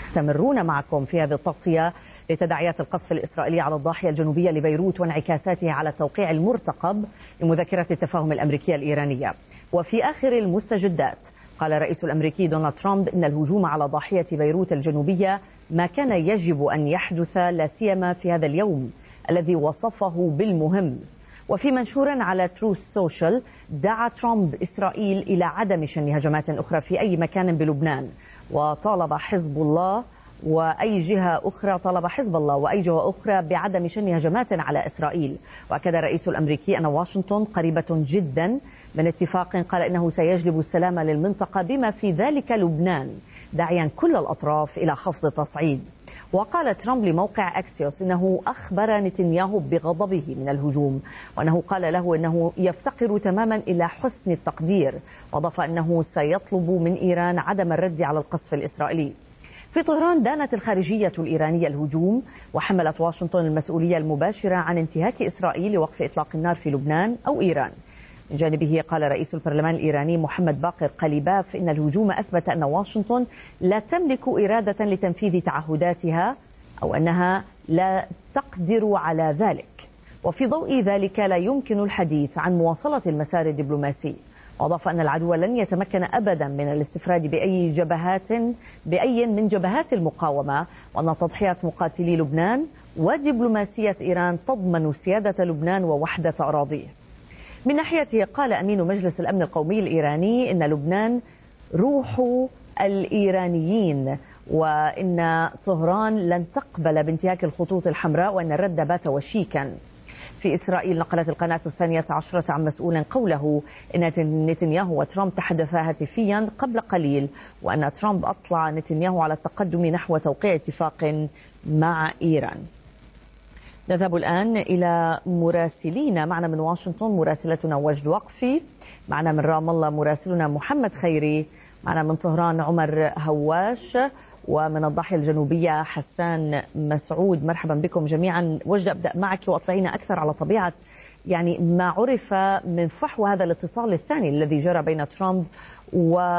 مستمرون معكم في هذه التغطية لتداعيات القصف الإسرائيلي على الضاحية الجنوبية لبيروت وانعكاساته على التوقيع المرتقب لمذكرة التفاهم الأمريكية الإيرانية. وفي آخر المستجدات قال الرئيس الأمريكي دونالد ترامب إن الهجوم على ضاحية بيروت الجنوبية ما كان يجب أن يحدث، لا سيما في هذا اليوم الذي وصفه بالمهم. وفي منشور على تروث سوشيال دعا ترامب إسرائيل إلى عدم شن هجمات أخرى في أي مكان بلبنان، وطالب حزب الله وأي جهة أخرى بعدم شن هجمات على إسرائيل. وأكد الرئيس الأمريكي أن واشنطن قريبة جدا من اتفاق قال إنه سيجلب السلام للمنطقة بما في ذلك لبنان، داعيا كل الأطراف إلى خفض التصعيد. وقال ترامب لموقع أكسيوس إنه أخبر نتنياهو بغضبه من الهجوم، وأنه قال له إنه يفتقر تماما إلى حسن التقدير، وأضاف أنه سيطلب من إيران عدم الرد على القصف الإسرائيلي. في طهران دانت الخارجية الإيرانية الهجوم، وحملت واشنطن المسؤولية المباشرة عن انتهاك إسرائيل لوقف إطلاق النار في لبنان أو إيران. من جانبه قال رئيس البرلمان الإيراني محمد باقر قليباف إن الهجوم أثبت أن واشنطن لا تملك إرادة لتنفيذ تعهداتها أو أنها لا تقدر على ذلك، وفي ضوء ذلك لا يمكن الحديث عن مواصلة المسار الدبلوماسي. وأضاف أن العدو لن يتمكن أبدا من الاستفراد بأي من جبهات المقاومة، وأن تضحيات مقاتلي لبنان ودبلوماسية إيران تضمن سيادة لبنان ووحدة أراضيه. من ناحيته قال أمين مجلس الأمن القومي الإيراني إن لبنان روح الإيرانيين، وإن طهران لن تقبل بانتهاك الخطوط الحمراء، وأن الرد بات وشيكا. في إسرائيل نقلت القناة 12 عن مسؤول قوله إن نتنياهو وترامب تحدثا هاتفيا قبل قليل، وأن ترامب أطلع نتنياهو على التقدم نحو توقيع اتفاق مع إيران. نذهب الآن إلى مراسلين. معنا من واشنطن مراسلتنا وجد وقفي، معنا من رام الله مراسلنا محمد خيري، معنا من طهران عمر هواش، ومن الضاحية الجنوبية حسان مسعود. مرحبا بكم جميعا. وجد، أبدأ معك وأطلعينا أكثر على طبيعة ما عرف من فحوى هذا الاتصال الثاني الذي جرى بين ترامب و